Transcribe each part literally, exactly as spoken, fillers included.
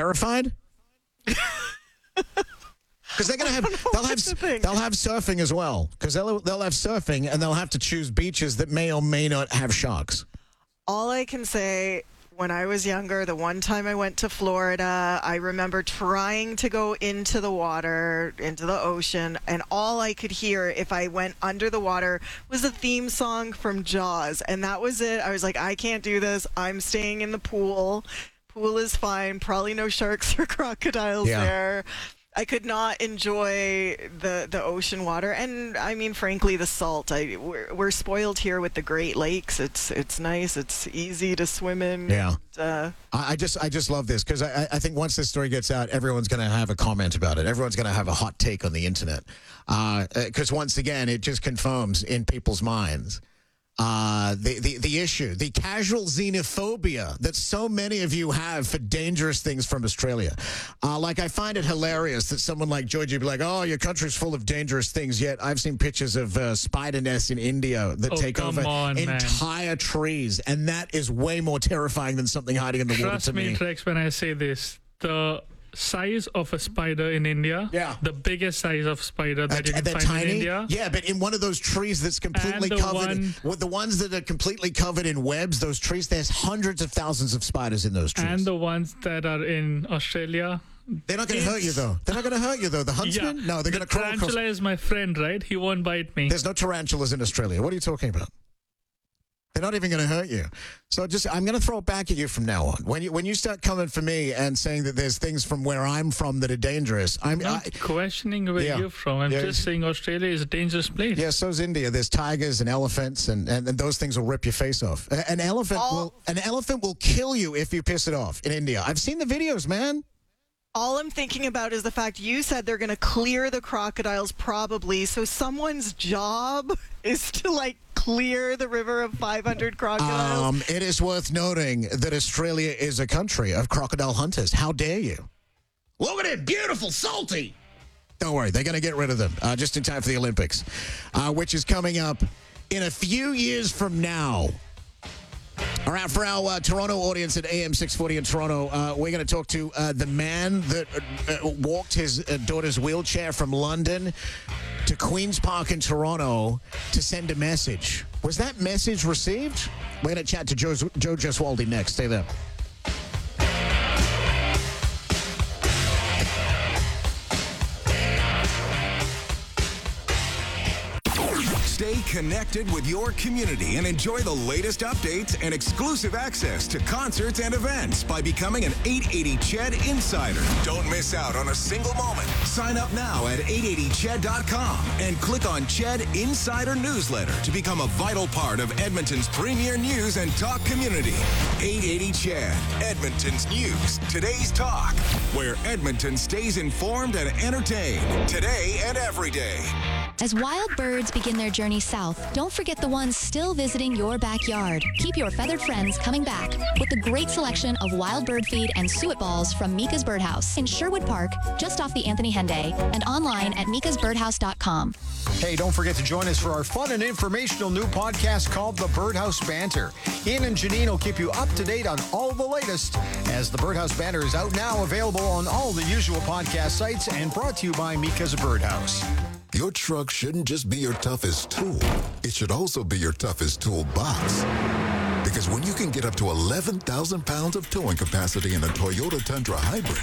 terrified? Because they're gonna have they'll have the they'll have surfing as well. Because they'll they'll have surfing and they'll have to choose beaches that may or may not have sharks. All I can say, when I was younger, the one time I went to Florida, I remember trying to go into the water, into the ocean, and all I could hear if I went under the water was a theme song from Jaws, and that was it. I was like, I can't do this. I'm staying in the pool. Pool is fine. Probably no sharks or crocodiles Yeah. there. I could not enjoy the, the ocean water, and I mean, frankly, the salt. I we're, we're spoiled here with the Great Lakes. It's it's nice. It's easy to swim in. Yeah. And, uh, I I just I just love this because I, I think once this story gets out, everyone's going to have a comment about it. Everyone's going to have a hot take on the internet because once again, it just confirms in people's minds uh, the, the, the issue, the casual xenophobia that so many of you have for dangerous things from Australia. Uh, like, I find it hilarious that someone like Georgie would be like, oh, your country's full of dangerous things, yet I've seen pictures of uh, spider nests in India that Oh, take come over on, man. entire trees, and that is way more terrifying than something hiding in the water Trust to me, me. Trex, when I say this, the size of a spider in India, Yeah. the biggest size of spider that Uh, you can they're find tiny. in India. Yeah, but in one of those trees that's completely the covered, one- with the ones that are completely covered in webs, those trees, there's hundreds of thousands of spiders in those trees. And the ones that are in Australia. They're not going to hurt you, though. They're not going to hurt you, though. The huntsman? Yeah. No, they're The going to crawl across. tarantula is my friend, right? He won't bite me. There's no tarantulas in Australia. What are you talking about? They're not even going to hurt you. So just, I'm going to throw it back at you from now on. When you when you start coming for me and saying that there's things from where I'm from that are dangerous, I'm I'm not I, questioning where Yeah. you're from. I'm Yeah. just saying Australia is a dangerous place. yeah, so's India. There's tigers and elephants, and, and, and those things will rip your face off. A- An elephant All- will an elephant will kill you if you piss it off in India. I've seen the videos, man. all I'm thinking about is the fact you said they're going to clear the crocodiles probably. So someone's job is to like clear the river of five hundred crocodiles. Um, it is worth noting that Australia is a country of crocodile hunters. How dare you? Look at it, beautiful, salty. Don't worry, they're going to get rid of them uh, just in time for the Olympics, uh, which is coming up in a few years from now. All right, for our uh, Toronto audience at A M six forty in Toronto, uh, we're going to talk to uh, the man that uh, walked his uh, daughter's wheelchair from London to Queen's Park in Toronto to send a message. Was that message received? We're going to chat to Joe, Joe Gesualdi next. Stay there. Stay connected with your community and enjoy the latest updates and exclusive access to concerts and events by becoming an eight eighty C H E D Insider. Don't miss out on a single moment. Sign up now at eight eighty C H E D dot com and click on C H E D Insider Newsletter to become a vital part of Edmonton's premier news and talk community. eight eighty C H E D, Edmonton's news, today's talk, where Edmonton stays informed and entertained today and every day. As wild birds begin their journey south, don't forget the ones still visiting your backyard. Keep your feathered friends coming back with the great selection of wild bird feed and suet balls from Mika's Birdhouse in Sherwood Park, just off the Anthony Henday, and online at mikas birdhouse dot com. Hey, don't forget to join us for our fun and informational new podcast called The Birdhouse Banter. Ian and Janine will keep you up to date on all the latest, as The Birdhouse Banter is out now, available on all the usual podcast sites, and brought to you by Mika's Birdhouse. Your truck shouldn't just be your toughest tool. It should also be your toughest toolbox. Because when you can get up to eleven thousand pounds of towing capacity in a Toyota Tundra Hybrid,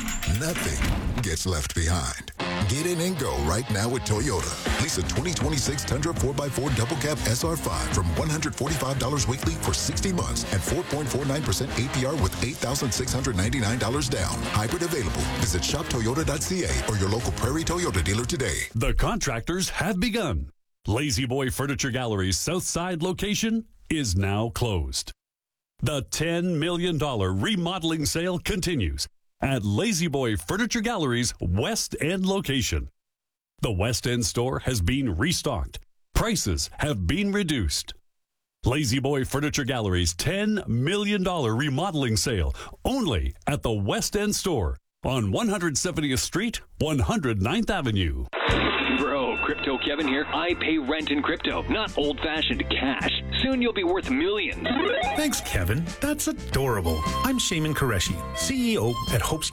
nothing gets left behind. Get in and go right now with Toyota. Lease a twenty twenty-six Tundra four by four Double Cab S R five from one hundred forty-five dollars weekly for sixty months and four point four nine percent A P R with eight thousand six hundred ninety-nine dollars down. Hybrid available. Visit shop toyota dot c a or your local Prairie Toyota dealer today. The contractors have begun. Lazy Boy Furniture Gallery's Southside location is now closed. The ten million dollars remodeling sale continues at Lazy Boy Furniture Gallery's West End location. The West End store has been restocked. Prices have been reduced. Lazy Boy Furniture Gallery's ten million dollars remodeling sale only at the West End store on one hundred seventieth Street, one hundred ninth Avenue. Bro, Crypto Kevin here. I pay rent in crypto, not old-fashioned cash. Soon you'll be worth millions. Thanks, Kevin. That's adorable. I'm Shaman Qureshi, C E O at Hope's